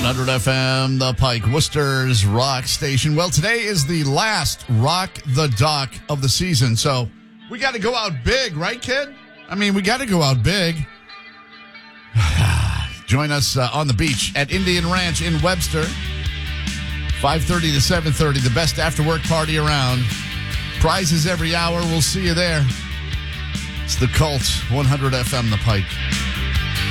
100 FM, The Pike, Worcester's rock station. Well, today is the last Rock the Dock of the season, so we got to go out big, right, kid? I mean, we got to go out big. Join us on the beach at Indian Ranch in Webster, 5:30 to 7:30, the best after-work party around. Prizes every hour. We'll see you there. It's the Cult, 100 FM, The Pike.